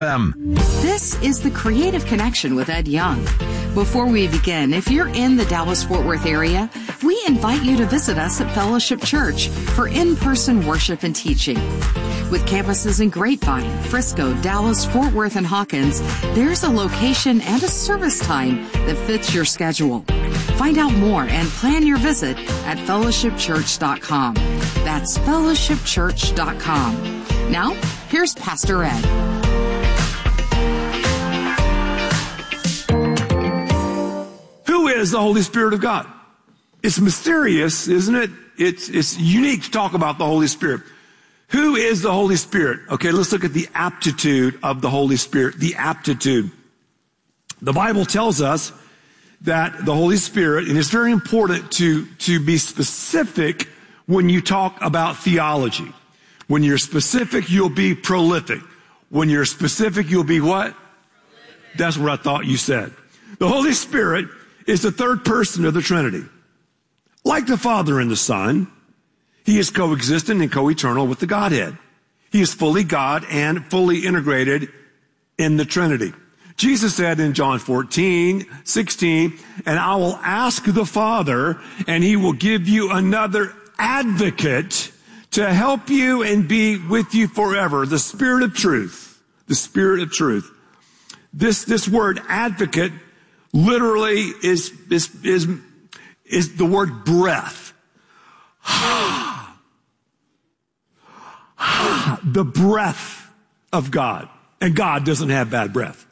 This is The Creative Connection with Ed Young. Before we begin, if you're in the Dallas-Fort Worth area, we invite you to visit us at Fellowship Church for in-person worship and teaching. With campuses in Grapevine, Frisco, Dallas, Fort Worth, and Hawkins, there's a location and a service time that fits your schedule. Find out more and plan your visit at fellowshipchurch.com. That's fellowshipchurch.com. Now, here's Pastor Ed. Who is the Holy Spirit of God? It's mysterious, isn't it? It's unique to talk about the Holy Spirit. Who is the Holy Spirit? Okay, let's look at the aptitude of the Holy Spirit. The aptitude. The Bible tells us that the Holy Spirit, and it's very important to be specific when you talk about theology. When you're specific, you'll be prolific. When you're specific, you'll be what? Prolific. That's what I thought you said. The Holy Spirit is the third person of the Trinity. Like the Father and the Son, He is coexistent and co-eternal with the Godhead. He is fully God and fully integrated in the Trinity. Jesus said in John 14:16, and I will ask the Father, and He will give you another advocate to help you and be with you forever. The Spirit of truth. The Spirit of truth. This word advocate literally is the word breath. The breath of God. And God doesn't have bad breath.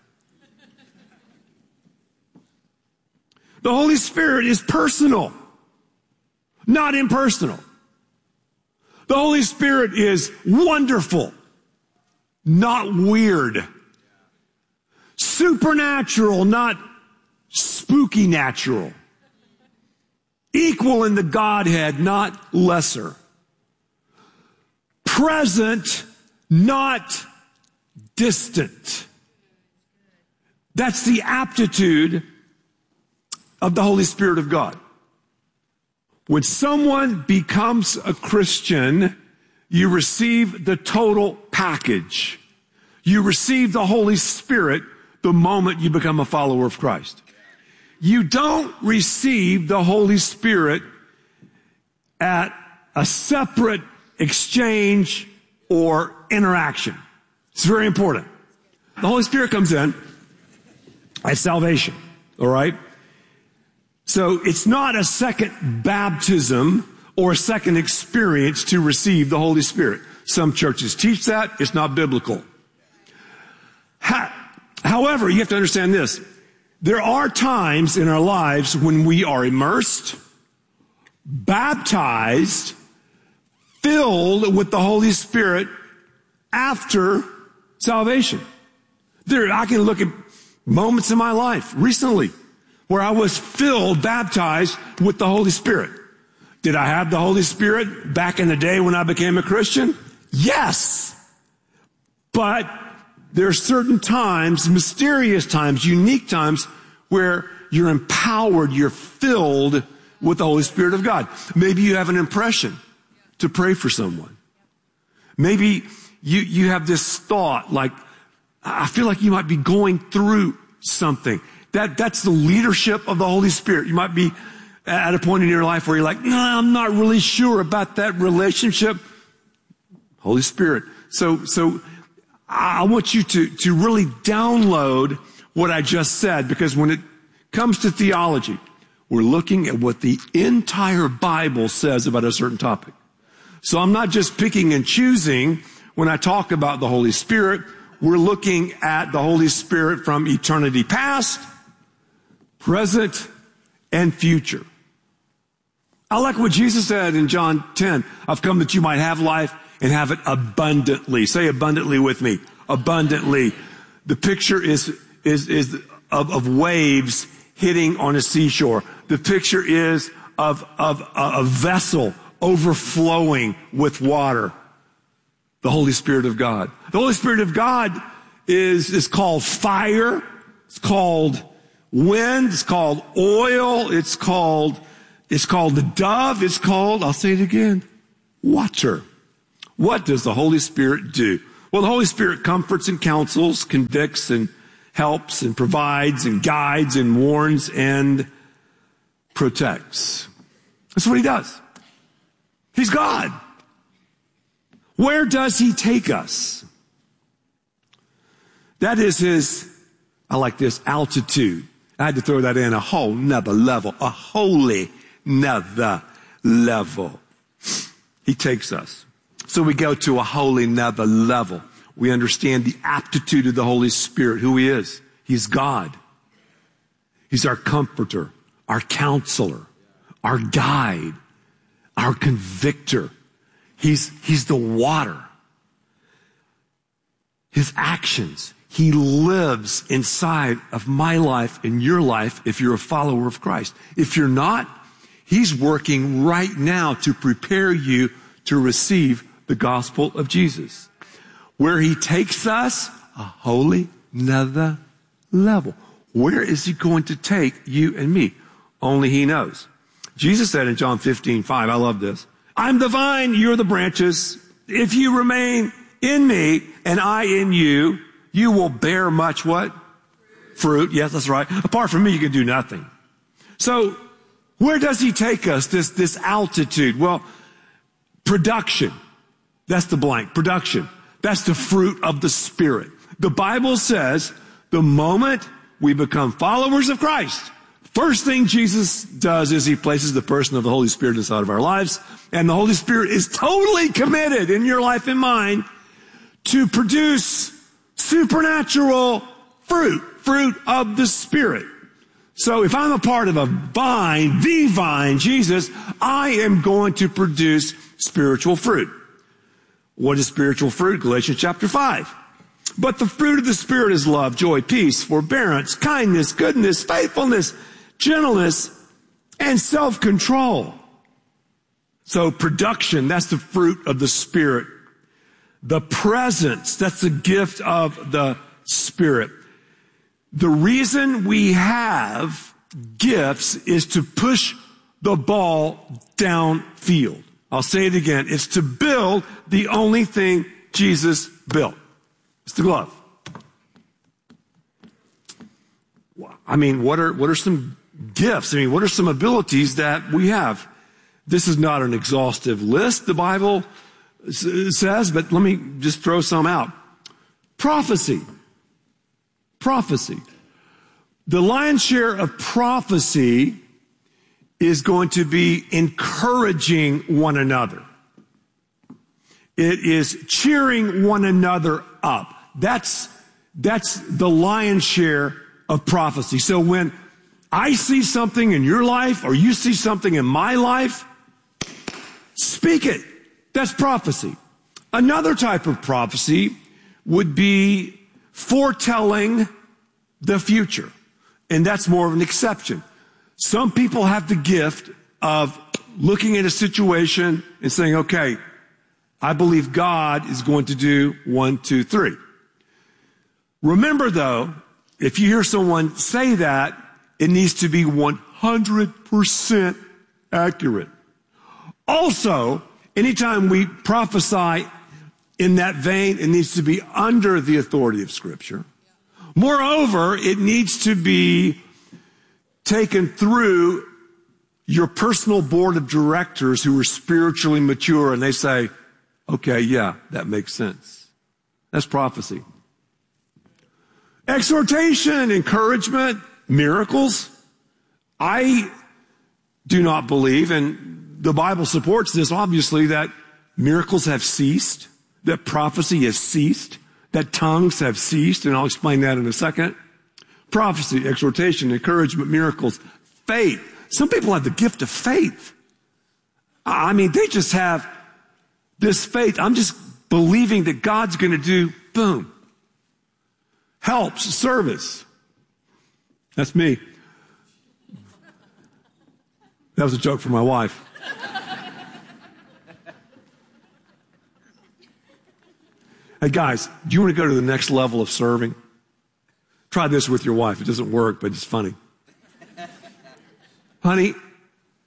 The Holy Spirit is personal, not impersonal. The Holy Spirit is wonderful, not weird. Supernatural, not spooky natural. Equal in the Godhead, not lesser. Present, not distant. That's the aptitude of the Holy Spirit of God. When someone becomes a Christian, you receive the total package. You receive the Holy Spirit the moment you become a follower of Christ. You don't receive the Holy Spirit at a separate exchange or interaction. It's very important. The Holy Spirit comes in at salvation, all right? So it's not a second baptism or a second experience to receive the Holy Spirit. Some churches teach that. It's not biblical. However, you have to understand this. There are times in our lives when we are immersed, baptized, filled with the Holy Spirit after salvation. I can look at moments in my life recently where I was filled, baptized with the Holy Spirit. Did I have the Holy Spirit back in the day when I became a Christian? Yes. But there are certain times, mysterious times, unique times where you're empowered, you're filled with the Holy Spirit of God. Maybe you have an impression to pray for someone. Maybe you have this thought like, I feel like you might be going through something. That's the leadership of the Holy Spirit. You might be at a point in your life where you're like, no, I'm not really sure about that relationship. Holy Spirit. So I want you to really download what I just said, because when it comes to theology, we're looking at what the entire Bible says about a certain topic. So I'm not just picking and choosing when I talk about the Holy Spirit. We're looking at the Holy Spirit from eternity past, present, and future. I like what Jesus said in John 10. I've come that you might have life and have it abundantly. Say abundantly with me. Abundantly. The picture is of waves hitting on a seashore. The picture is of a vessel overflowing with water. The Holy Spirit of God. The Holy Spirit of God is called fire. It's called wind. It's called oil. It's called the dove. It's called, I'll say it again, water. What does the Holy Spirit do? Well, the Holy Spirit comforts and counsels, convicts and helps and provides and guides and warns and protects. That's what he does. He's God. Where does he take us? That is his, I like this, altitude. I had to throw that in, a whole nother level, a holy nother level. He takes us. So we go to a holy nother level. We understand the aptitude of the Holy Spirit, who he is. He's God. He's our comforter, our counselor, our guide, our convictor. He's the water. His actions. He lives inside of my life and your life if you're a follower of Christ. If you're not, he's working right now to prepare you to receive the gospel of Jesus. Where he takes us, a holy nother level. Where is he going to take you and me? Only he knows. Jesus said in John 15:5, I love this. I'm the vine, you're the branches. If you remain in me and I in you, you will bear much what? Fruit. Yes, that's right. Apart from me, you can do nothing. So where does he take us, this altitude? Well, production. That's the blank. Production. That's the fruit of the Spirit. The Bible says the moment we become followers of Christ, first thing Jesus does is he places the person of the Holy Spirit inside of our lives. And the Holy Spirit is totally committed in your life and mine to produce supernatural fruit of the Spirit. So if I'm a part of a vine, the vine, Jesus, I am going to produce spiritual fruit. What is spiritual fruit? Galatians chapter 5. But the fruit of the Spirit is love, joy, peace, forbearance, kindness, goodness, faithfulness, gentleness, and self-control. So production, that's the fruit of the Spirit. The presence, that's the gift of the Spirit. The reason we have gifts is to push the ball downfield. I'll say it again. It's to build the only thing Jesus built. It's the glove. I mean, what are some gifts? I mean, what are some abilities that we have? This is not an exhaustive list, the Bible says, but let me just throw some out. Prophecy. Prophecy. The lion's share of prophecy is going to be encouraging one another. It is cheering one another up. That's the lion's share of prophecy. So when I see something in your life or you see something in my life, speak it. That's prophecy. Another type of prophecy would be foretelling the future. And that's more of an exception. Some people have the gift of looking at a situation and saying, okay, I believe God is going to do 1, 2, 3. Remember though, if you hear someone say that, it needs to be 100% accurate. Also, anytime we prophesy in that vein, it needs to be under the authority of Scripture. Moreover, it needs to be taken through your personal board of directors who are spiritually mature, and they say, okay, yeah, that makes sense. That's prophecy. Exhortation, encouragement, miracles. I do not believe, and the Bible supports this, obviously, that miracles have ceased, that prophecy has ceased, that tongues have ceased, and I'll explain that in a second. Prophecy, exhortation, encouragement, miracles, faith. Some people have the gift of faith. I mean, they just have this faith. I'm just believing that God's going to do, boom. Helps, service. That's me. That was a joke for my wife. Hey guys, do you want to go to the next level of serving? Try this with your wife. It doesn't work, but it's funny. Honey,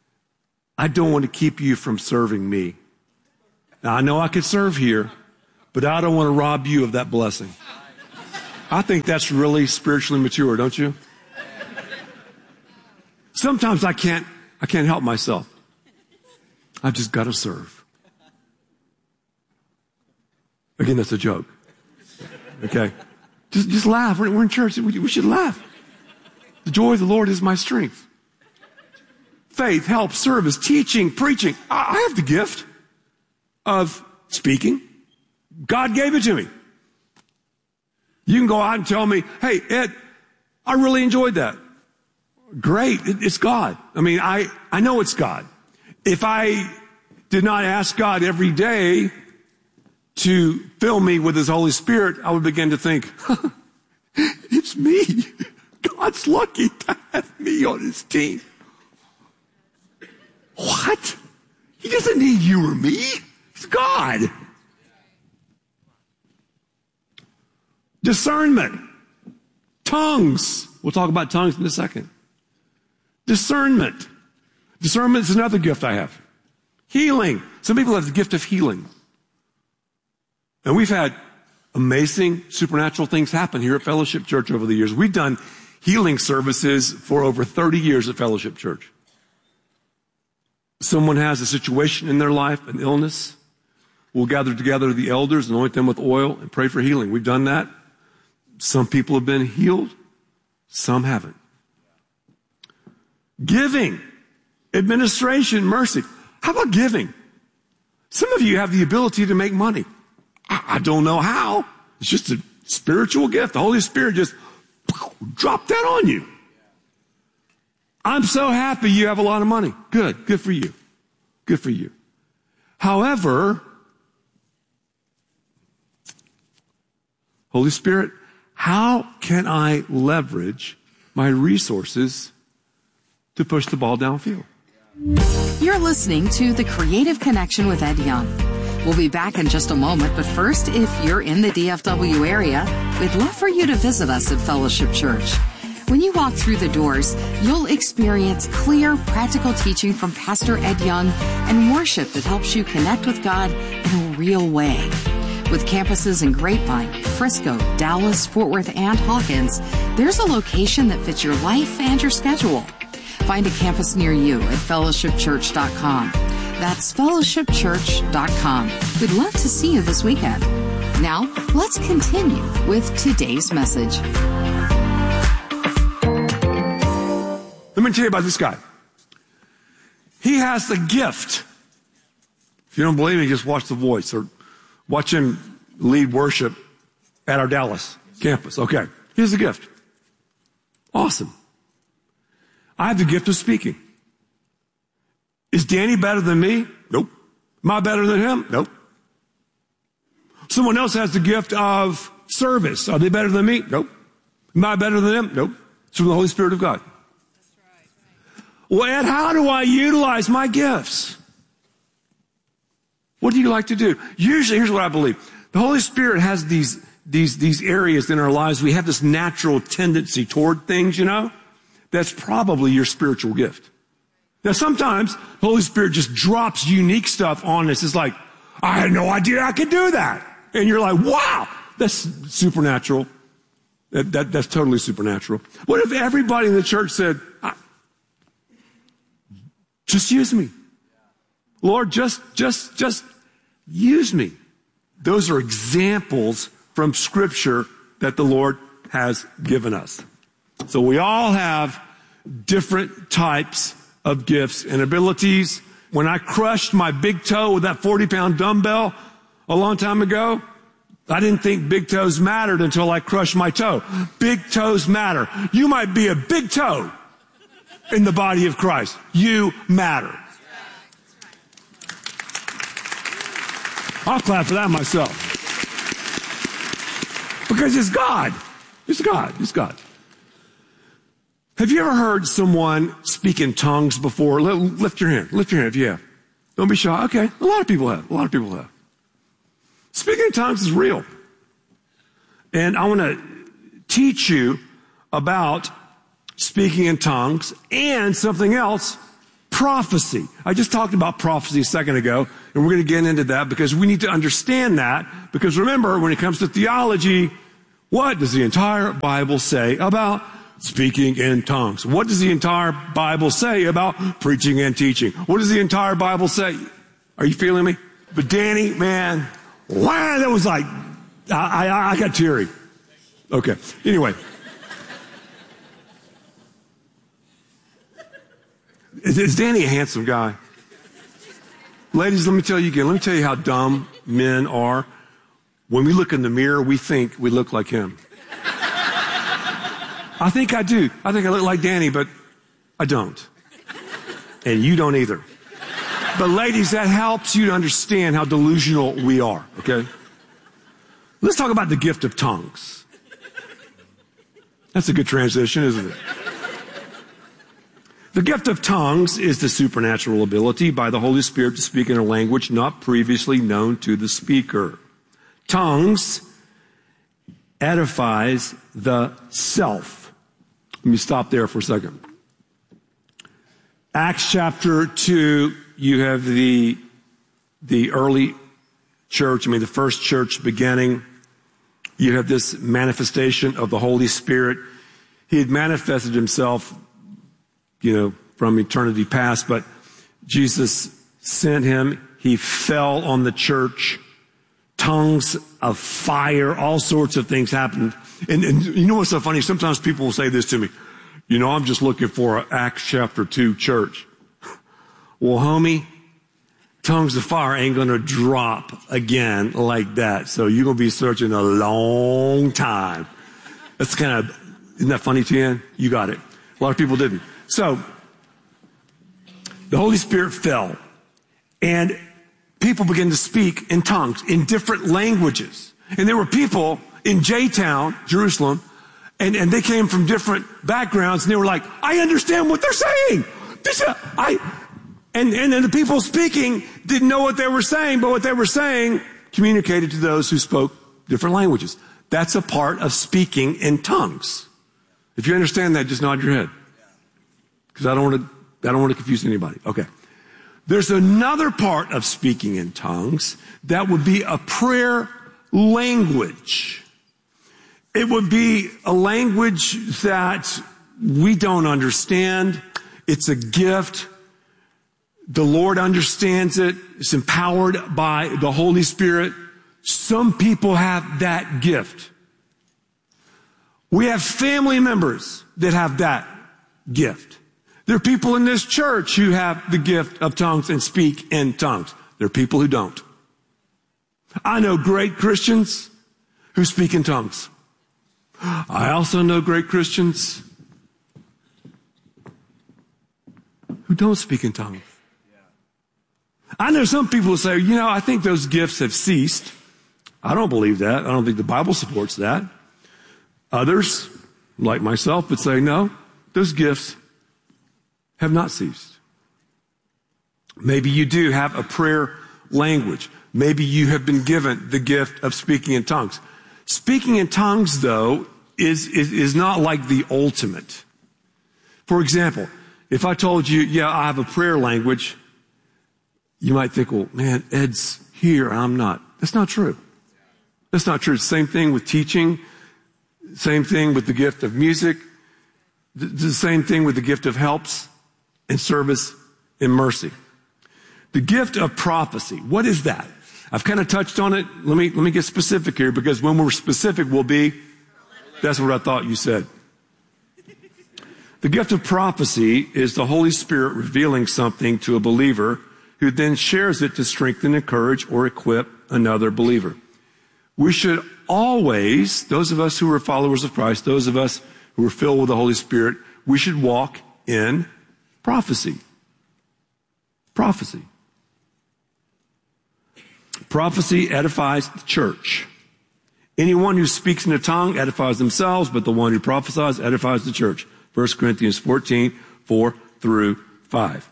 I don't want to keep you from serving me. Now, I know I could serve here, but I don't want to rob you of that blessing. I think that's really spiritually mature, don't you? Sometimes I can't help myself. I've just got to serve. Again, that's a joke. Okay? Just laugh. We're in church. We should laugh. The joy of the Lord is my strength. Faith, help, service, teaching, preaching. I have the gift of speaking. God gave it to me. You can go out and tell me, hey, Ed, I really enjoyed that. Great. It's God. I mean, I know it's God. If I did not ask God every day to fill me with His Holy Spirit, I would begin to think, it's me. God's lucky to have me on His team. What? He doesn't need you or me. It's God. Discernment. Tongues. We'll talk about tongues in a second. Discernment. Discernment is another gift I have. Healing. Some people have the gift of healing. And we've had amazing supernatural things happen here at Fellowship Church over the years. We've done healing services for over 30 years at Fellowship Church. Someone has a situation in their life, an illness. We'll gather together the elders, anoint them with oil, and pray for healing. We've done that. Some people have been healed. Some haven't. Giving. Administration, mercy. How about giving? Some of you have the ability to make money. I don't know how. It's just a spiritual gift. The Holy Spirit just dropped that on you. I'm so happy you have a lot of money. Good. Good for you. Good for you. However, Holy Spirit, how can I leverage my resources to push the ball downfield? You're listening to The Creative Connection with Ed Young. We'll be back in just a moment, but first, if you're in the DFW area, we'd love for you to visit us at Fellowship Church. When you walk through the doors, you'll experience clear, practical teaching from Pastor Ed Young and worship that helps you connect with God in a real way. With campuses in Grapevine, Frisco, Dallas, Fort Worth, and Hawkins, there's a location that fits your life and your schedule. Find a campus near you at fellowshipchurch.com. That's fellowshipchurch.com. We'd love to see you this weekend. Now, let's continue with today's message. Let me tell you about this guy. He has the gift. If you don't believe me, just watch The Voice or watch him lead worship at our Dallas campus. Okay. He has a gift. Awesome. I have the gift of speaking. Is Danny better than me? Nope. Am I better than him? Nope. Someone else has the gift of service. Are they better than me? Nope. Am I better than them? Nope. It's from the Holy Spirit of God. That's right. Well, Ed, how do I utilize my gifts? What do you like to do? Usually, here's what I believe. The Holy Spirit has these areas in our lives. We have this natural tendency toward things, you know. That's probably your spiritual gift. Now, sometimes the Holy Spirit just drops unique stuff on us. It's like, I had no idea I could do that. And you're like, wow, that's supernatural. That's totally supernatural. What if everybody in the church said, just use me. Lord, just use me. Those are examples from Scripture that the Lord has given us. So we all have different types of gifts and abilities. When I crushed my big toe with that 40-pound dumbbell a long time ago, I didn't think big toes mattered until I crushed my toe. Big toes matter. You might be a big toe in the body of Christ. You matter. I'll clap for that myself. Because it's God. It's God. It's God. Have you ever heard someone speak in tongues before? Lift your hand. Lift your hand if you have. Don't be shy. Okay. A lot of people have. A lot of people have. Speaking in tongues is real. And I want to teach you about speaking in tongues and something else, prophecy. I just talked about prophecy a second ago, and we're going to get into that because we need to understand that. Because remember, when it comes to theology, what does the entire Bible say about speaking in tongues? What does the entire Bible say about preaching and teaching? What does the entire Bible say? Are you feeling me? But Danny, man, wow, that was like, I got teary. Okay, anyway. Is Danny a handsome guy? Ladies, let me tell you again. Let me tell you how dumb men are. When we look in the mirror, we think we look like him. I think I do. I think I look like Danny, but I don't. And you don't either. But ladies, that helps you to understand how delusional we are, okay? Let's talk about the gift of tongues. That's a good transition, isn't it? The gift of tongues is the supernatural ability by the Holy Spirit to speak in a language not previously known to the speaker. Tongues edifies the self. Let me stop there for a second. Acts chapter 2, you have the early church, the first church beginning. You have this manifestation of the Holy Spirit. He had manifested himself from eternity past, but Jesus sent him. He fell on the church. Tongues of fire, all sorts of things happened. And you know what's so funny? Sometimes people will say this to me. I'm just looking for an Acts chapter 2 church. Well, homie, tongues of fire ain't going to drop again like that. So you're going to be searching a long time. Isn't that funny to you? You got it. A lot of people didn't. So, the Holy Spirit fell, and people began to speak in tongues, in different languages. And there were people in J-Town, Jerusalem, and they came from different backgrounds, and they were like, I understand what they're saying. And then the people speaking didn't know what they were saying, but what they were saying communicated to those who spoke different languages. That's a part of speaking in tongues. If you understand that, just nod your head. Because I don't want to confuse anybody. Okay. There's another part of speaking in tongues that would be a prayer language. It would be a language that we don't understand. It's a gift. The Lord understands it. It's empowered by the Holy Spirit. Some people have that gift. We have family members that have that gift. There are people in this church who have the gift of tongues and speak in tongues. There are people who don't. I know great Christians who speak in tongues. I also know great Christians who don't speak in tongues. I know some people who say, I think those gifts have ceased. I don't believe that. I don't think the Bible supports that. Others, like myself, would say, no, those gifts have not ceased. Maybe you do have a prayer language. Maybe you have been given the gift of speaking in tongues. Speaking in tongues, though, is not like the ultimate. For example, if I told you, I have a prayer language, you might think, well, man, Ed's here, I'm not. That's not true. That's not true. Same thing with teaching. Same thing with the gift of music. The same thing with the gift of helps and service and mercy. The gift of prophecy. What is that? I've kind of touched on it. Let me get specific here, because when we're specific, we'll be. That's what I thought you said. The gift of prophecy is the Holy Spirit revealing something to a believer who then shares it to strengthen, encourage, or equip another believer. We should always, those of us who are followers of Christ, those of us who are filled with the Holy Spirit, we should walk in prophecy. Prophecy. Prophecy edifies the church. Anyone who speaks in a tongue edifies themselves, but the one who prophesies edifies the church. 1 Corinthians 14, 4 through 5.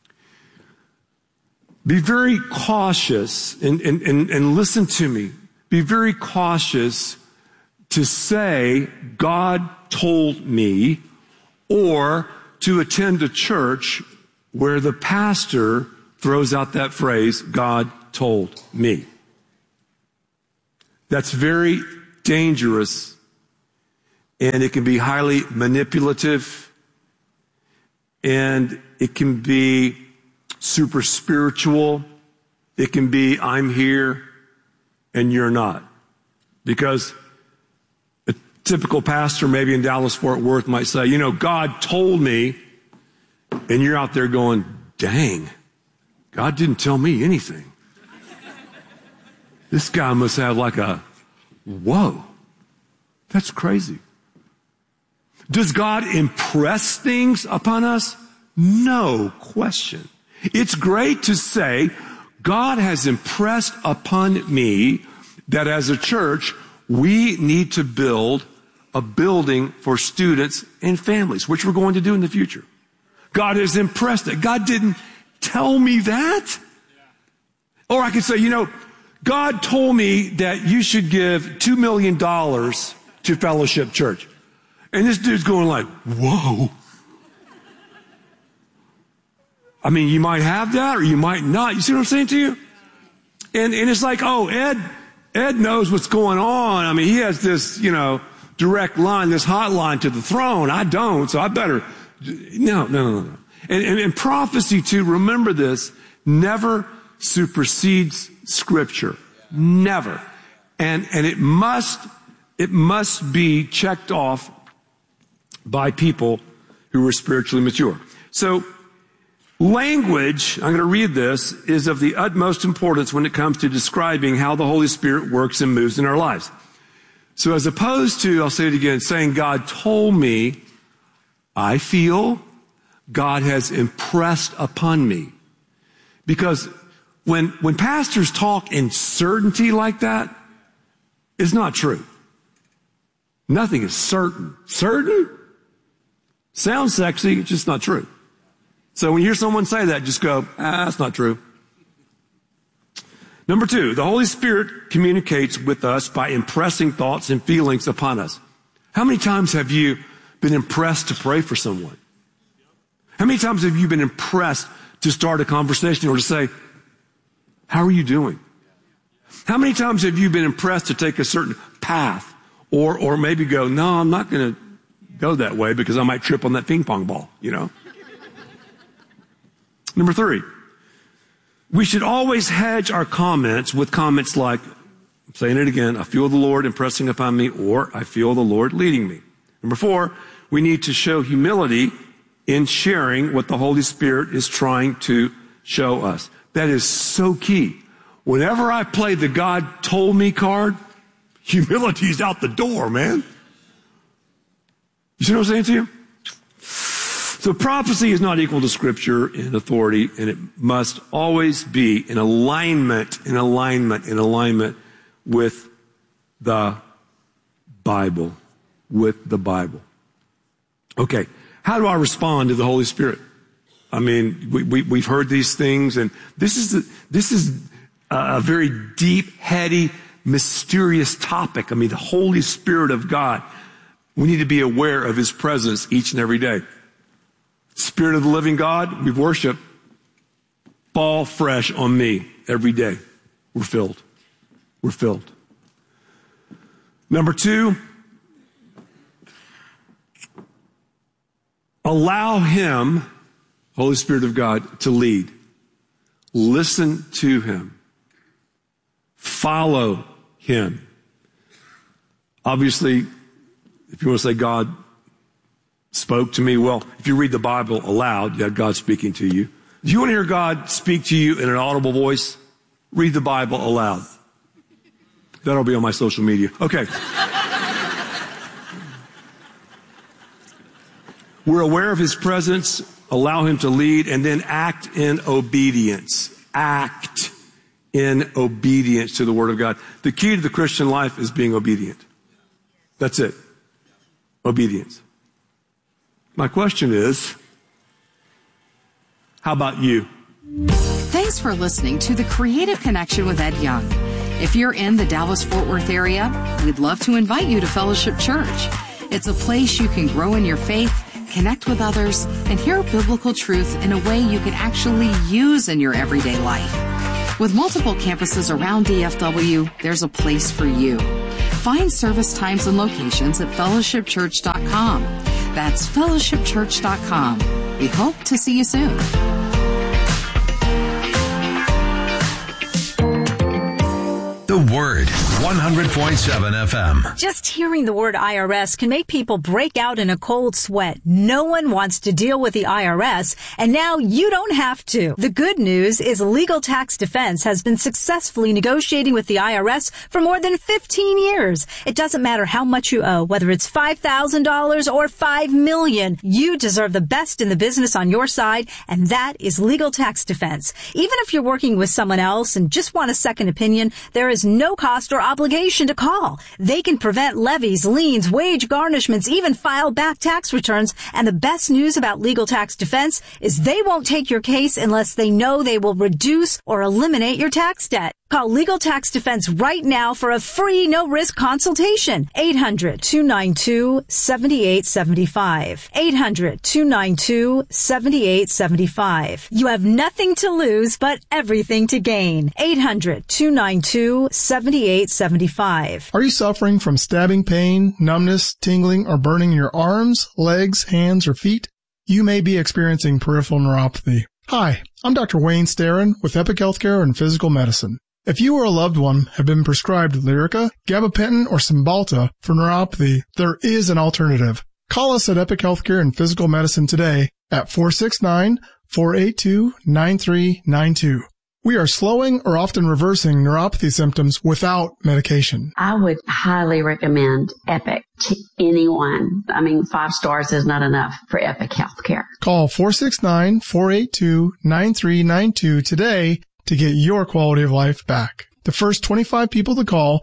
Be very cautious, and listen to me. Be very cautious to say, God told me, or to attend a church where the pastor throws out that phrase, God told me. That's very dangerous, and it can be highly manipulative, and it can be super spiritual. It can be, I'm here and you're not. Because a typical pastor, maybe in Dallas-Fort Worth, might say, you know, God told me, and you're out there going, dang, God didn't tell me anything. This guy must have like a, whoa, that's crazy. Does God impress things upon us? No question. It's great to say, God has impressed upon me that as a church, we need to build a building for students and families, which we're going to do in the future. God has impressed it. God didn't tell me that. Or I could say, you know, God told me that you should give $2 million to Fellowship Church. And this dude's going like, whoa. I mean, you might have that or you might not. You see what I'm saying to you? And it's like, oh, Ed knows what's going on. I mean, he has this, you know, direct line, this hotline to the throne. I don't, so I better. No. And prophecy too, remember this, never supersedes Scripture. Never. And it must be checked off by people who are spiritually mature. So, language, I'm going to read this, is of the utmost importance when it comes to describing how the Holy Spirit works and moves in our lives. So as opposed to, I'll say it again, saying God told me, I feel God has impressed upon me. Because when pastors talk in certainty like that, it's not true. Nothing is certain. Certain? Sounds sexy, it's just not true. So when you hear someone say that, just go, that's not true. Number 2, the Holy Spirit communicates with us by impressing thoughts and feelings upon us. How many times have you been impressed to pray for someone? How many times have you been impressed to start a conversation or to say, how are you doing? How many times have you been impressed to take a certain path or maybe go, no, I'm not going to go that way because I might trip on that ping pong ball, you know? Number 3, we should always hedge our comments with comments like, I'm saying it again, I feel the Lord impressing upon me, or I feel the Lord leading me. Number 4, we need to show humility in sharing what the Holy Spirit is trying to show us. That is so key. Whenever I play the God told me card, humility's out the door, man. You see what I'm saying to you? So prophecy is not equal to Scripture in authority, and it must always be in alignment with the Bible. With the Bible. Okay, how do I respond to the Holy Spirit? I mean, we've heard these things, and this is a very deep, heady, mysterious topic. I mean, the Holy Spirit of God. We need to be aware of His presence each and every day. Spirit of the living God, we worship. Fall fresh on me every day. We're filled. We're filled. Number 2, allow Him, Holy Spirit of God, to lead. Listen to Him. Follow Him. Obviously, if you want to say God spoke to me, well, if you read the Bible aloud, you have God speaking to you. Do you want to hear God speak to you in an audible voice? Read the Bible aloud. That'll be on my social media. Okay. We're aware of His presence, allow Him to lead, and then act in obedience. Act in obedience to the Word of God. The key to the Christian life is being obedient. That's it. Obedience. My question is, how about you? Thanks for listening to The Creative Connection with Ed Young. If you're in the Dallas-Fort Worth area, we'd love to invite you to Fellowship Church. It's a place you can grow in your faith, connect with others, and hear biblical truth in a way you can actually use in your everyday life. With multiple campuses around DFW, there's a place for you. Find service times and locations at fellowshipchurch.com. That's fellowshipchurch.com. We hope to see you soon. The Word, 100.7 FM. Just hearing the word IRS can make people break out in a cold sweat. No one wants to deal with the IRS, and now you don't have to. The good news is Legal Tax Defense has been successfully negotiating with the IRS for more than 15 years. It doesn't matter how much you owe, whether it's $5,000 or $5 million. You deserve the best in the business on your side, and that is Legal Tax Defense. Even if you're working with someone else and just want a second opinion, there is no cost or obligation to call. They can prevent levies, liens, wage garnishments, even file back tax returns. And the best news about Legal Tax Defense is they won't take your case unless they know they will reduce or eliminate your tax debt. Call Legal Tax Defense right now for a free, no-risk consultation. 800-292-7875. 800-292-7875. You have nothing to lose, but everything to gain. 800-292-7875. Are you suffering from stabbing pain, numbness, tingling, or burning in your arms, legs, hands, or feet? You may be experiencing peripheral neuropathy. Hi, I'm Dr. Wayne Starrin with Epic Healthcare and Physical Medicine. If you or a loved one have been prescribed Lyrica, gabapentin, or Cymbalta for neuropathy, there is an alternative. Call us at Epic Healthcare and Physical Medicine today at 469-482-9392. We are slowing or often reversing neuropathy symptoms without medication. I would highly recommend Epic to anyone. 5 stars is not enough for Epic Healthcare. Call 469-482-9392 today to get your quality of life back. The first 25 people to call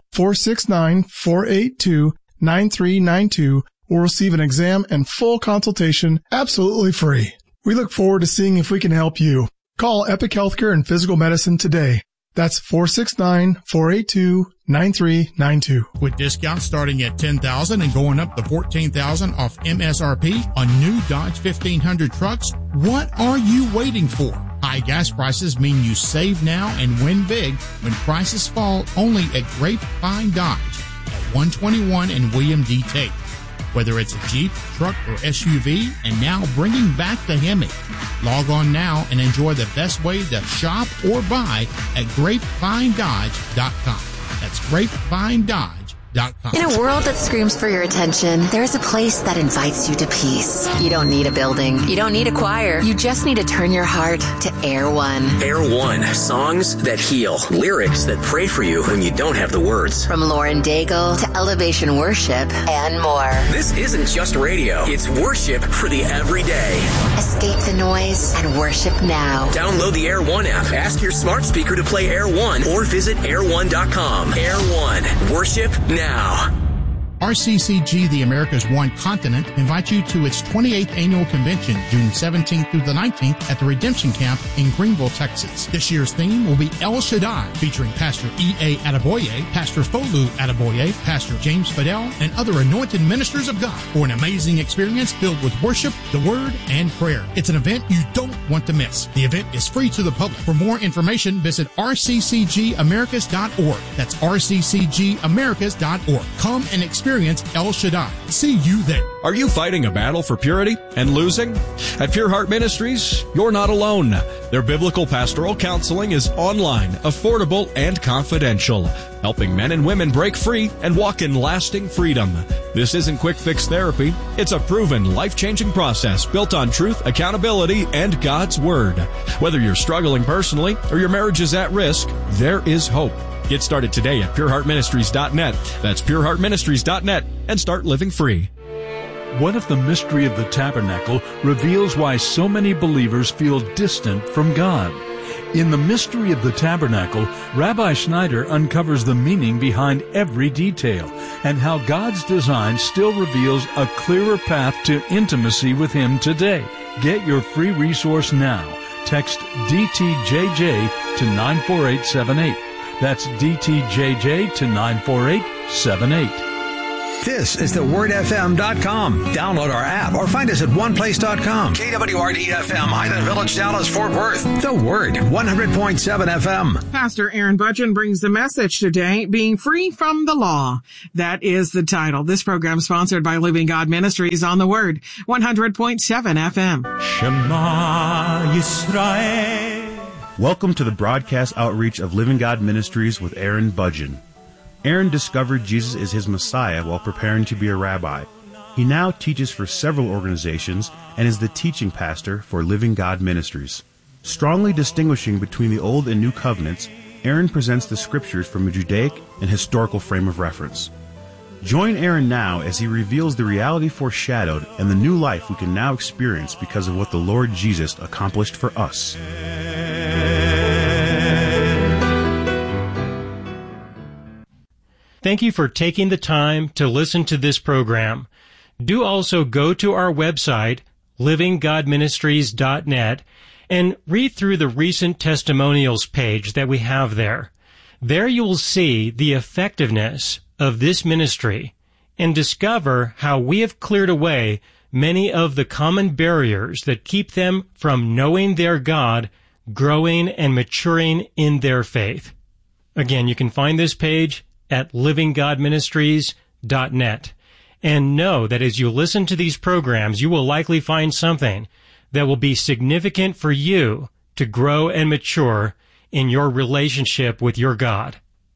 469-482-9392 will receive an exam and full consultation absolutely free. We look forward to seeing if we can help you. Call Epic Healthcare and Physical Medicine today. That's 469-482-9392. With discounts starting at $10,000 and going up to $14,000 off MSRP on new Dodge 1500 trucks, what are you waiting for? High gas prices mean you save now and win big when prices fall only at Grapevine Dodge at 121 and William D. Tate. Whether it's a Jeep, truck, or SUV, and now bringing back the Hemi. Log on now and enjoy the best way to shop or buy at GrapevineDodge.com. That's GrapevineDodge.com. In a world that screams for your attention, there's a place that invites you to peace. You don't need a building. You don't need a choir. You just need to turn your heart to Air One. Air One. Songs that heal. Lyrics that pray for you when you don't have the words. From Lauren Daigle to Elevation Worship and more. This isn't just radio. It's worship for the everyday. Escape the noise and worship now. Download the Air One app. Ask your smart speaker to play Air One or visit air1.com. Air One. Worship now. RCCG, the America's One Continent, invites you to its 28th annual convention, June 17th through the 19th at the Redemption Camp in Greenville, Texas. This year's theme will be El Shaddai, featuring Pastor E.A. Adeboye, Pastor Folu Adeboye, Pastor James Fidel, and other anointed ministers of God for an amazing experience filled with worship, the Word, and prayer. It's an event you don't want to miss. The event is free to the public. For more information, visit rccgamericas.org. That's rccgamericas.org. Come and experience El Shaddai. See you there. Are you fighting a battle for purity and losing? At Pure Heart Ministries, you're not alone. Their biblical pastoral counseling is online, affordable, and confidential, helping men and women break free and walk in lasting freedom. This isn't quick fix therapy. It's a proven, life-changing process built on truth, accountability, and God's Word. Whether you're struggling personally or your marriage is at risk, there is hope. Get started today at pureheartministries.net. That's pureheartministries.net and start living free. What if the mystery of the tabernacle reveals why so many believers feel distant from God? In The Mystery of the Tabernacle, Rabbi Schneider uncovers the meaning behind every detail and how God's design still reveals a clearer path to intimacy with Him today. Get your free resource now. Text DTJJ to 94878. That's DTJJ to 94878. This is thewordfm.com. Download our app or find us at oneplace.com. KWRD-FM, Highland Village, Dallas, Fort Worth. The Word, 100.7 FM. Pastor Aaron Budgen brings the message today, Being Free from the Law. That is the title. This program is sponsored by Living God Ministries on The Word, 100.7 FM. Shema Yisrael. Welcome to the broadcast outreach of Living God Ministries with Aaron Budgen. Aaron discovered Jesus is his Messiah while preparing to be a rabbi. He now teaches for several organizations and is the teaching pastor for Living God Ministries. Strongly distinguishing between the Old and New Covenants, Aaron presents the Scriptures from a Judaic and historical frame of reference. Join Aaron now as he reveals the reality foreshadowed and the new life we can now experience because of what the Lord Jesus accomplished for us. Thank you for taking the time to listen to this program. Do also go to our website, livinggodministries.net, and read through the recent testimonials page that we have there. There you will see the effectiveness of this ministry and discover how we have cleared away many of the common barriers that keep them from knowing their God, growing and maturing in their faith. Again, you can find this page at livinggodministries.net. And know that as you listen to these programs, you will likely find something that will be significant for you to grow and mature in your relationship with your God.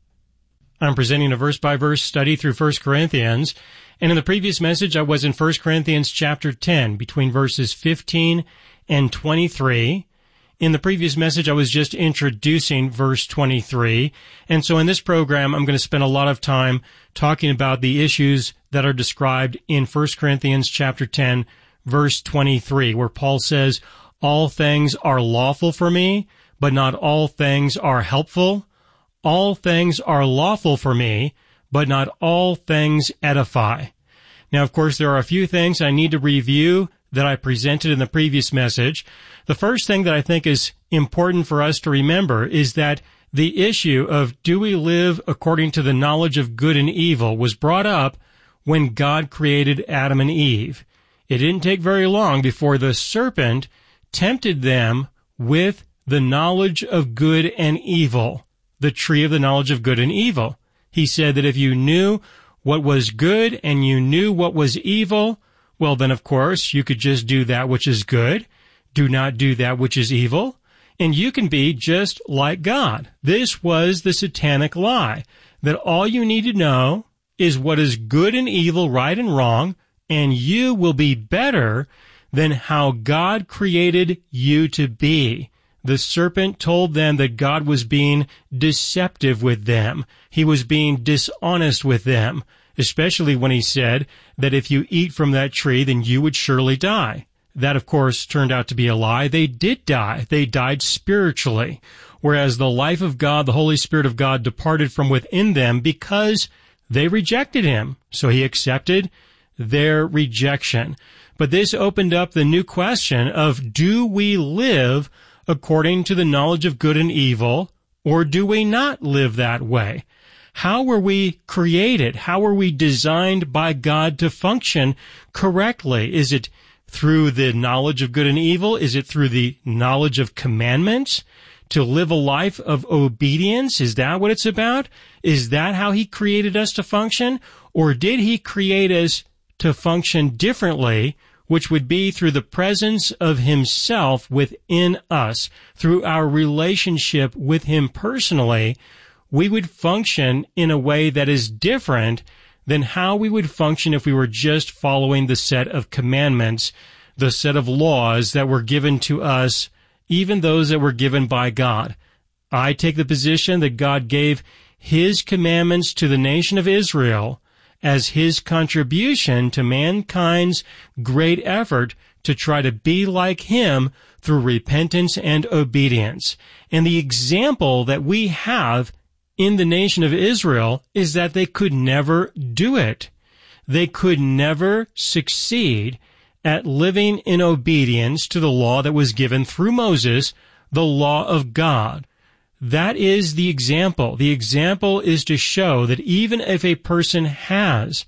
I'm presenting a verse-by-verse study through 1 Corinthians, and in the previous message I was in 1 Corinthians chapter 10, between verses 15 and 23. In the previous message, I was just introducing verse 23, and so in this program, I'm going to spend a lot of time talking about the issues that are described in 1 Corinthians chapter 10, verse 23, where Paul says, all things are lawful for me, but not all things are helpful. All things are lawful for me, but not all things edify. Now, of course, there are a few things I need to review that I presented in the previous message. The first thing that I think is important for us to remember is that the issue of do we live according to the knowledge of good and evil was brought up when God created Adam and Eve. It didn't take very long before the serpent tempted them with the knowledge of good and evil, the tree of the knowledge of good and evil. He said that if you knew what was good and you knew what was evil, well, then, of course, you could just do that which is good, do not do that which is evil, and you can be just like God. This was the satanic lie, that all you need to know is what is good and evil, right and wrong, and you will be better than how God created you to be. The serpent told them that God was being deceptive with them. He was being dishonest with them, especially when he said that if you eat from that tree, then you would surely die. That, of course, turned out to be a lie. They did die. They died spiritually, whereas the life of God, the Holy Spirit of God, departed from within them because they rejected him. So he accepted their rejection. But this opened up the new question of, do we live according to the knowledge of good and evil, or do we not live that way? How were we created? How were we designed by God to function correctly? Is it through the knowledge of good and evil? Is it through the knowledge of commandments? To live a life of obedience? Is that what it's about? Is that how he created us to function? Or did he create us to function differently, which would be through the presence of himself within us, through our relationship with him personally? We would function in a way that is different than how we would function if we were just following the set of commandments, the set of laws that were given to us, even those that were given by God. I take the position that God gave his commandments to the nation of Israel as his contribution to mankind's great effort to try to be like him through repentance and obedience. And the example that we have in the nation of Israel is that they could never do it. They could never succeed at living in obedience to the law that was given through Moses, the law of God. That is the example. The example is to show that even if a person has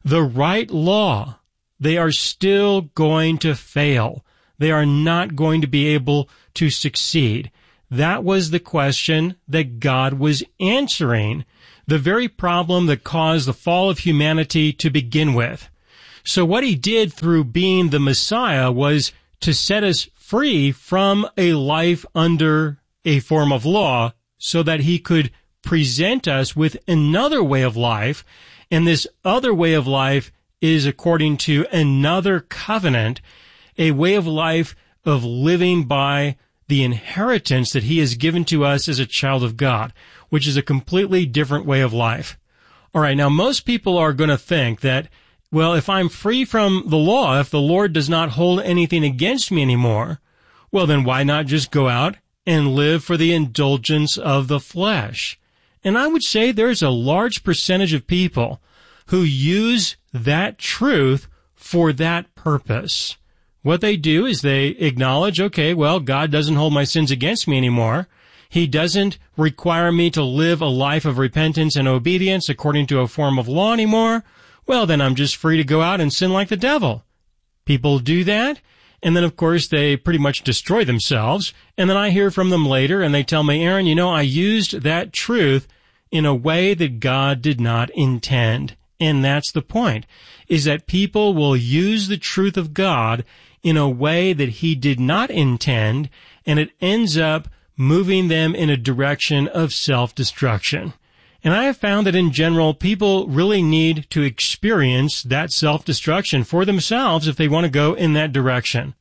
the right law, they are still going to fail. They are not going to be able to succeed. That was the question that God was answering, the very problem that caused the fall of humanity to begin with. So what he did through being the Messiah was to set us free from a life under a form of law so that he could present us with another way of life. And this other way of life is according to another covenant, a way of life of living by the inheritance that he has given to us as a child of God, which is a completely different way of life. All right, now most people are going to think that, well, if I'm free from the law, if the Lord does not hold anything against me anymore, well, then why not just go out and live for the indulgence of the flesh? And I would say there's a large percentage of people who use that truth for that purpose. What they do is they acknowledge, okay, well, God doesn't hold my sins against me anymore. He doesn't require me to live a life of repentance and obedience according to a form of law anymore. Well, then I'm just free to go out and sin like the devil. People do that, and then, of course, they pretty much destroy themselves. And then I hear from them later, and they tell me, Aaron, I used that truth in a way that God did not intend. And that's the point, is that people will use the truth of God in a way that he did not intend, and it ends up moving them in a direction of self-destruction. And I have found that in general, people really need to experience that self-destruction for themselves if they want to go in that direction.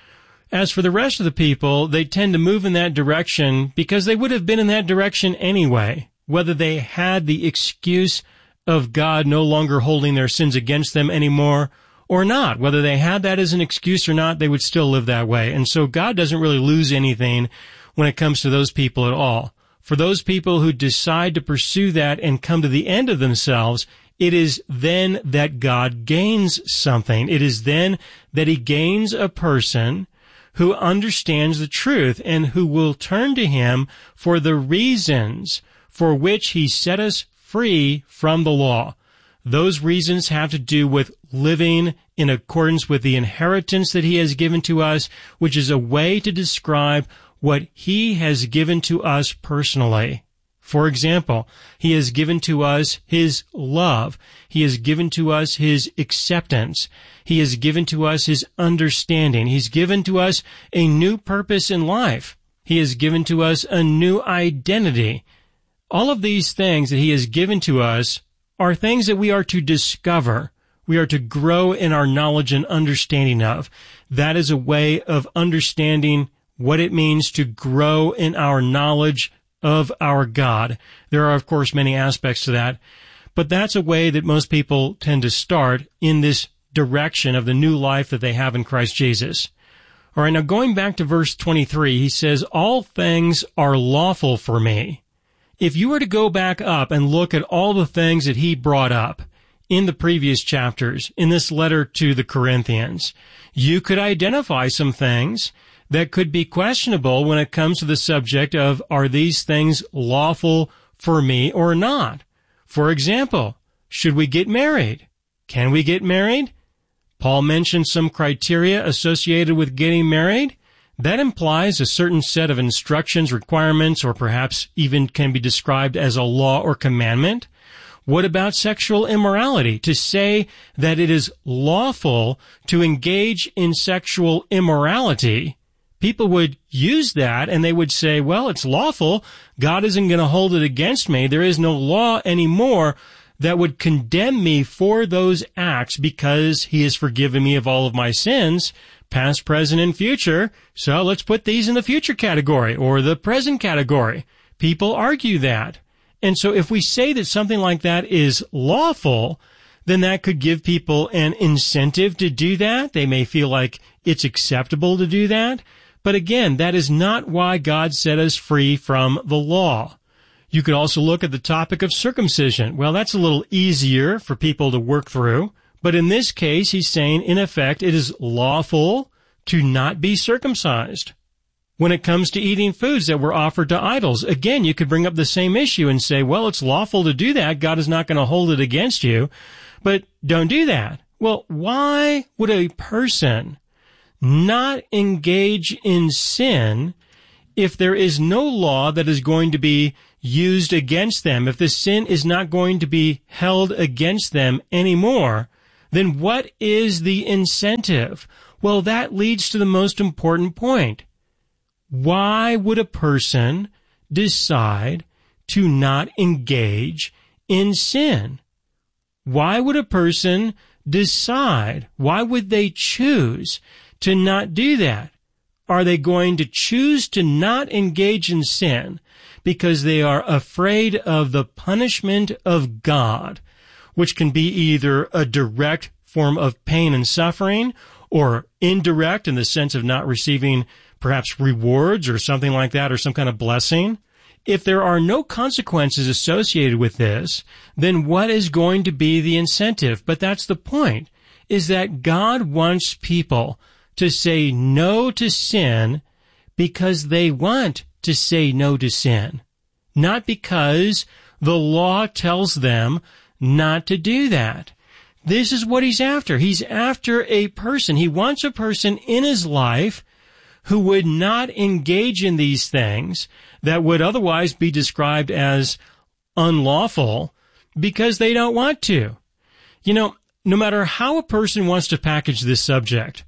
As for the rest of the people, they tend to move in that direction because they would have been in that direction anyway, whether they had the excuse of God no longer holding their sins against them anymore or not. Whether they had that as an excuse or not, they would still live that way. And so God doesn't really lose anything when it comes to those people at all. For those people who decide to pursue that and come to the end of themselves, it is then that God gains something. It is then that he gains a person who understands the truth and who will turn to him for the reasons for which he set us free from the law. Those reasons have to do with living in accordance with the inheritance that he has given to us, which is a way to describe what he has given to us personally. For example, he has given to us his love. He has given to us his acceptance. He has given to us his understanding. He's given to us a new purpose in life. He has given to us a new identity. All of these things that he has given to us are things that we are to discover. We are to grow in our knowledge and understanding of. That is a way of understanding what it means to grow in our knowledge of our God. There are, of course, many aspects to that, but that's a way that most people tend to start in this direction of the new life that they have in Christ Jesus. All right, now going back to verse 23, he says, all things are lawful for me. If you were to go back up and look at all the things that he brought up in the previous chapters, in this letter to the Corinthians, you could identify some things that could be questionable when it comes to the subject of, are these things lawful for me or not? For example, should we get married? Can we get married? Paul mentioned some criteria associated with getting married. That implies a certain set of instructions, requirements, or perhaps even can be described as a law or commandment. What about sexual immorality? To say that it is lawful to engage in sexual immorality, people would use that and they would say, well, it's lawful. God isn't going to hold it against me. There is no law anymore that would condemn me for those acts because he has forgiven me of all of my sins, past, present, and future. So let's put these in the future category or the present category. People argue that. And so if we say that something like that is lawful, then that could give people an incentive to do that. They may feel like it's acceptable to do that. But again, that is not why God set us free from the law. You could also look at the topic of circumcision. Well, that's a little easier for people to work through. But in this case, he's saying, in effect, it is lawful to not be circumcised. When it comes to eating foods that were offered to idols, again, you could bring up the same issue and say, well, it's lawful to do that. God is not going to hold it against you. but don't do that. Well, why would a person not engage in sin if there is no law that is going to be used against them? If the sin is not going to be held against them anymore, then what is the incentive? Well, that leads to the most important point. Why would a person decide to not engage in sin? Why would a person decide? Why would they choose to not do that? Are they going to choose to not engage in sin because they are afraid of the punishment of God, which can be either a direct form of pain and suffering or indirect in the sense of not receiving perhaps rewards or something like that, or some kind of blessing? If there are no consequences associated with this, then what is going to be the incentive? But that's the point, is that God wants people to say no to sin because they want to say no to sin, not because the law tells them not to do that. This is what he's after. He's after a person. He wants a person in his life who would not engage in these things that would otherwise be described as unlawful because they don't want to. You know, no matter how a person wants to package this subject,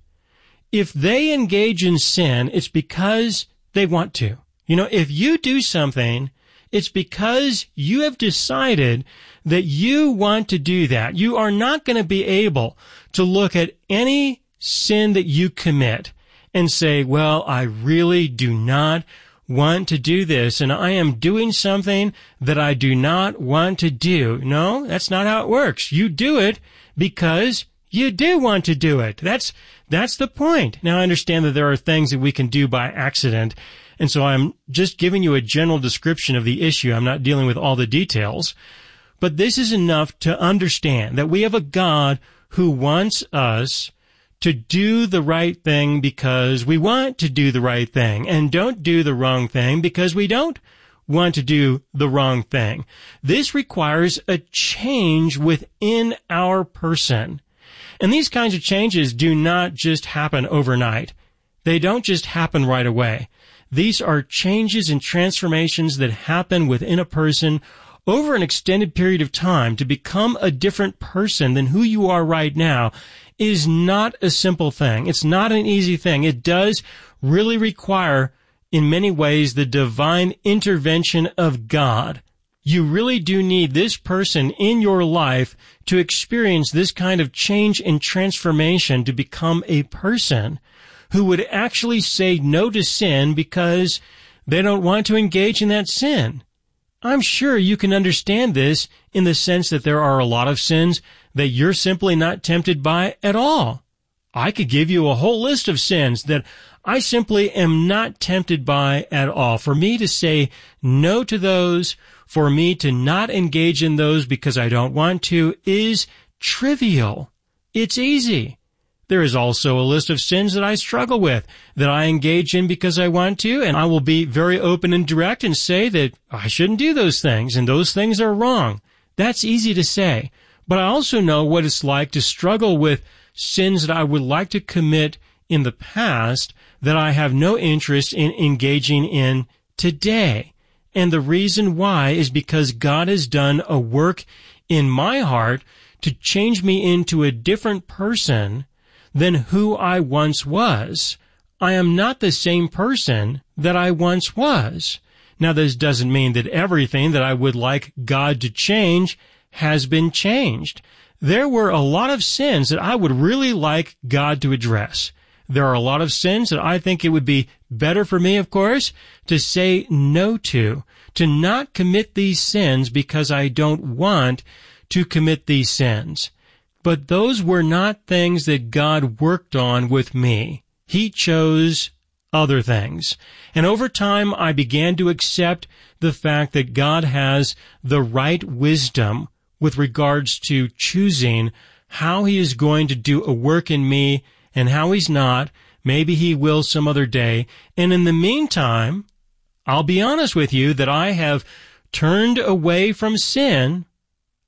if they engage in sin, it's because they want to. You know, if you do something, it's because you have decided that you want to do that. You are not going to be able to look at any sin that you commit and say, well, I really do not want to do this, and I am doing something that I do not want to do. No, that's not how it works. You do it because you do want to do it. That's the point. Now, I understand that there are things that we can do by accident, and so I'm just giving you a general description of the issue. I'm not dealing with all the details. But this is enough to understand that we have a God who wants us to do the right thing because we want to do the right thing, and don't do the wrong thing because we don't want to do the wrong thing. This requires a change within our person. And these kinds of changes do not just happen overnight. They don't just happen right away. These are changes and transformations that happen within a person over an extended period of time. To become a different person than who you are right now is not a simple thing. It's not an easy thing. It does really require, in many ways, the divine intervention of God. You really do need this person in your life to experience this kind of change and transformation to become a person who would actually say no to sin because they don't want to engage in that sin. I'm sure you can understand this in the sense that there are a lot of sins that you're simply not tempted by at all. I could give you a whole list of sins that I simply am not tempted by at all. For me to say no to those, for me to not engage in those because I don't want to, is trivial. It's easy. There is also a list of sins that I struggle with, that I engage in because I want to, and I will be very open and direct and say that I shouldn't do those things, and those things are wrong. That's easy to say. But I also know what it's like to struggle with sins that I would like to commit in the past that I have no interest in engaging in today. And the reason why is because God has done a work in my heart to change me into a different person than who I once was. I am not the same person that I once was. Now, this doesn't mean that everything that I would like God to change has been changed. There were a lot of sins that I would really like God to address. There are a lot of sins that I think it would be better for me, of course, to say no to not commit these sins because I don't want to commit these sins. But those were not things that God worked on with me. He chose other things. And over time, I began to accept the fact that God has the right wisdom with regards to choosing how He is going to do a work in me and how He's not. Maybe He will some other day. And in the meantime, I'll be honest with you that I have turned away from sin.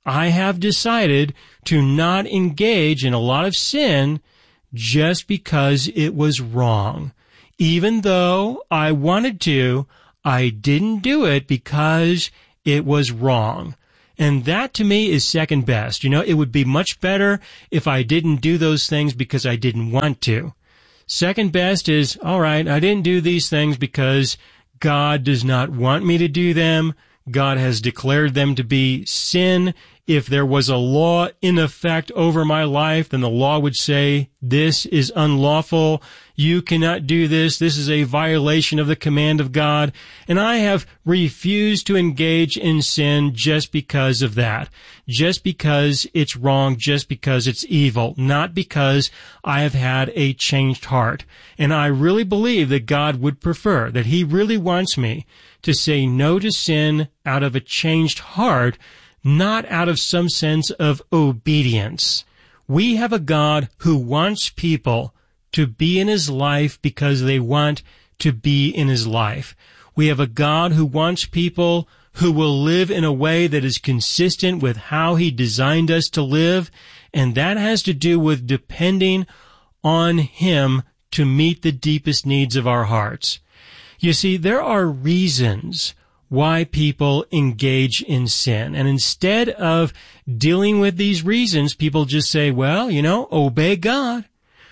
I have decided to not engage in a lot of sin just because it was wrong. Even though I wanted to, I didn't do it because it was wrong. And that to me is second best. You know, it would be much better if I didn't do those things because I didn't want to. Second best is, all right, I didn't do these things because God does not want me to do them. God has declared them to be sin. If there was a law in effect over my life, then the law would say, this is unlawful. You cannot do this. This is a violation of the command of God. And I have refused to engage in sin just because of that. Just because it's wrong, just because it's evil, not because I have had a changed heart. And I really believe that God would prefer, that He really wants me to say no to sin out of a changed heart, not out of some sense of obedience. We have a God who wants people to be in His life because they want to be in His life. We have a God who wants people who will live in a way that is consistent with how He designed us to live, and that has to do with depending on Him to meet the deepest needs of our hearts. You see, there are reasons why people engage in sin. And instead of dealing with these reasons, people just say, well, you know, obey God.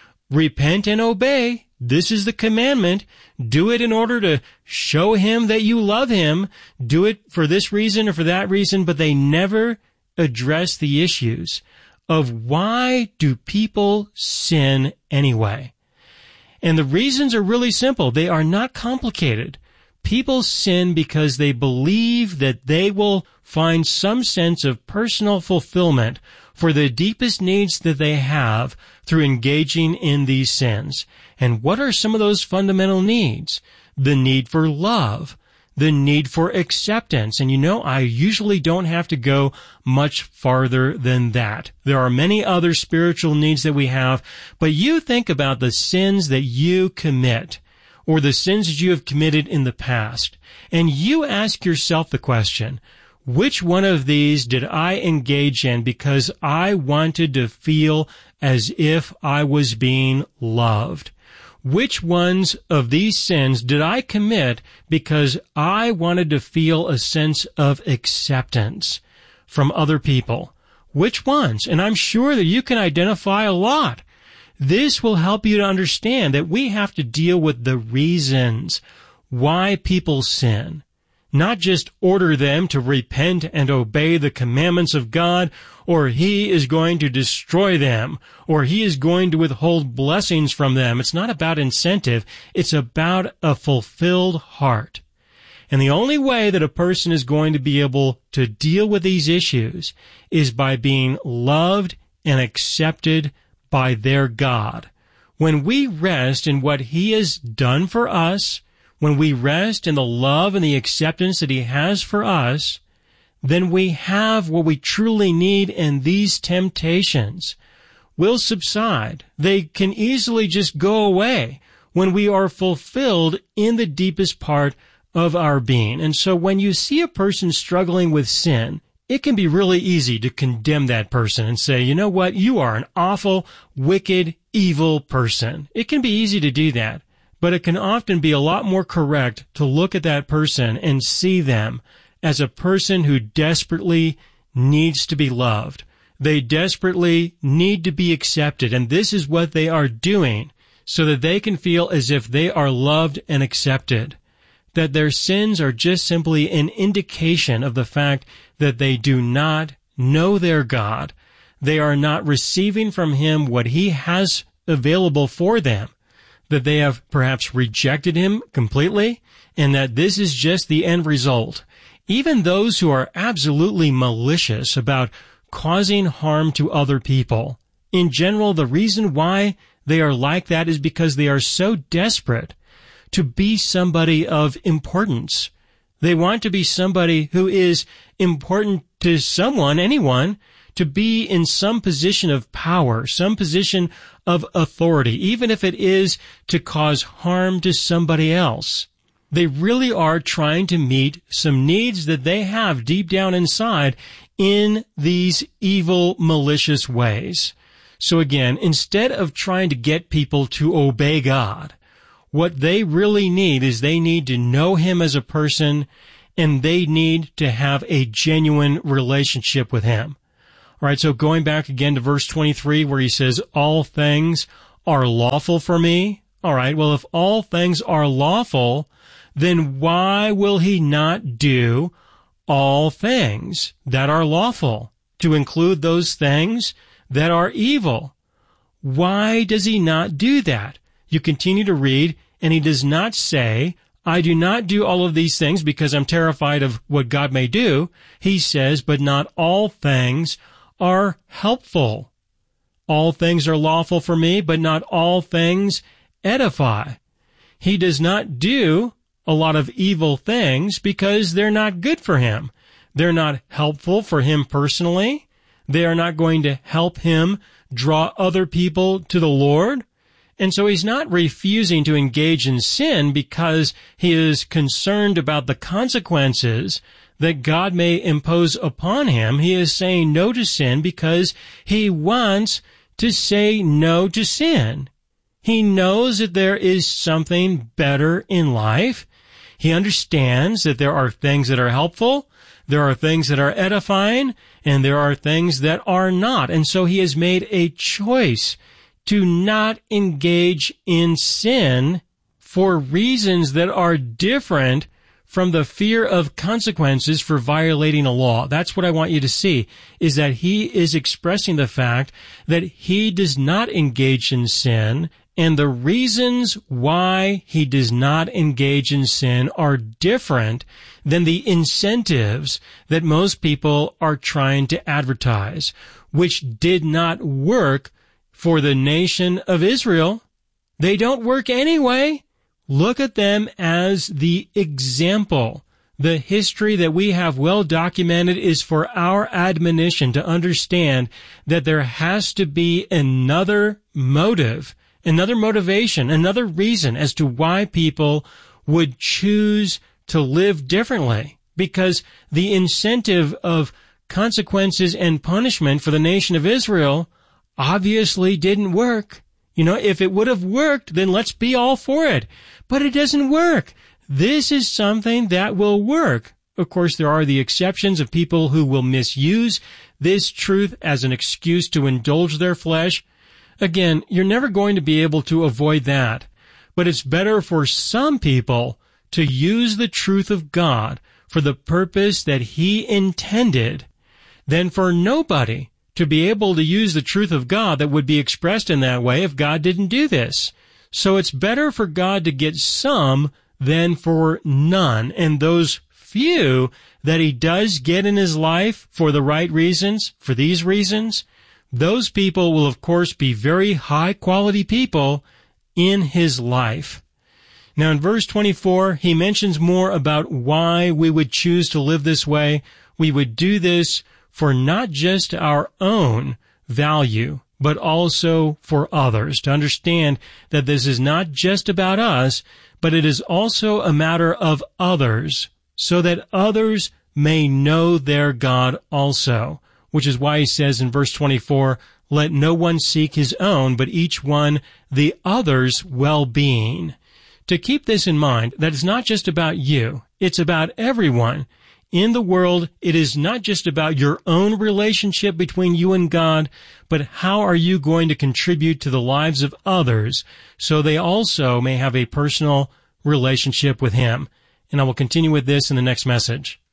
Repent and obey. This is the commandment. Do it in order to show Him that you love Him. Do it for this reason or for that reason, but they never address the issues of why do people sin anyway. And the reasons are really simple. They are not complicated. People sin because they believe that they will find some sense of personal fulfillment for the deepest needs that they have through engaging in these sins. And what are some of those fundamental needs? The need for love, the need for acceptance. And you know, I usually don't have to go much farther than that. There are many other spiritual needs that we have, but you think about the sins that you commit, or the sins that you have committed in the past, and you ask yourself the question, which one of these did I engage in because I wanted to feel as if I was being loved? Which ones of these sins did I commit because I wanted to feel a sense of acceptance from other people? Which ones? And I'm sure that you can identify a lot. This will help you to understand that we have to deal with the reasons why people sin, not just order them to repent and obey the commandments of God, or He is going to destroy them, or He is going to withhold blessings from them. It's not about incentive. It's about a fulfilled heart. And the only way that a person is going to be able to deal with these issues is by being loved and accepted by their God. When we rest in what He has done for us, when we rest in the love and the acceptance that He has for us, then we have what we truly need, and these temptations will subside. They can easily just go away when we are fulfilled in the deepest part of our being. And so when you see a person struggling with sin, it can be really easy to condemn that person and say, you know what, you are an awful, wicked, evil person. It can be easy to do that, but it can often be a lot more correct to look at that person and see them as a person who desperately needs to be loved. They desperately need to be accepted, and this is what they are doing so that they can feel as if they are loved and accepted. That their sins are just simply an indication of the fact that they do not know their God. They are not receiving from Him what He has available for them. That they have perhaps rejected Him completely, and that this is just the end result. Even those who are absolutely malicious about causing harm to other people, in general, the reason why they are like that is because they are so desperate to be somebody of importance. They want to be somebody who is important to someone, anyone, to be in some position of power, some position of authority, even if it is to cause harm to somebody else. They really are trying to meet some needs that they have deep down inside in these evil, malicious ways. So again, instead of trying to get people to obey God, what they really need is they need to know Him as a person, and they need to have a genuine relationship with Him. All right, so going back again to verse 23 where he says, all things are lawful for me. All right, well, if all things are lawful, then why will He not do all things that are lawful, to include those things that are evil? Why does He not do that? You continue to read, and He does not say, I do not do all of these things because I'm terrified of what God may do. He says, but not all things are helpful. All things are lawful for me, but not all things edify. He does not do a lot of evil things because they're not good for Him. They're not helpful for Him personally. They are not going to help Him draw other people to the Lord. And so He's not refusing to engage in sin because He is concerned about the consequences that God may impose upon Him. He is saying no to sin because He wants to say no to sin. He knows that there is something better in life. He understands that there are things that are helpful, there are things that are edifying, and there are things that are not. And so He has made a choice to not engage in sin for reasons that are different from the fear of consequences for violating a law. That's what I want you to see, is that He is expressing the fact that He does not engage in sin, and the reasons why He does not engage in sin are different than the incentives that most people are trying to advertise, which did not work for the nation of Israel. They don't work anyway. Look at them as the example. The history that we have well documented is for our admonition to understand that there has to be another motive, another motivation, another reason as to why people would choose to live differently. Because the incentive of consequences and punishment for the nation of Israel obviously didn't work. You know, if it would have worked, then let's be all for it. But it doesn't work. This is something that will work. Of course, there are the exceptions of people who will misuse this truth as an excuse to indulge their flesh. Again, you're never going to be able to avoid that. But it's better for some people to use the truth of God for the purpose that He intended than for nobody to be able to use the truth of God that would be expressed in that way if God didn't do this. So it's better for God to get some than for none. And those few that He does get in His life for the right reasons, for these reasons, those people will of course be very high quality people in His life. Now in verse 24, He mentions more about why we would choose to live this way. We would do this for not just our own value, but also for others, to understand that this is not just about us, but it is also a matter of others, so that others may know their God also, which is why He says in verse 24, let no one seek his own, but each one the other's well-being. To keep this in mind, that it's not just about you, it's about everyone. In the world, it is not just about your own relationship between you and God, but how are you going to contribute to the lives of others so they also may have a personal relationship with Him. And I will continue with this in the next message.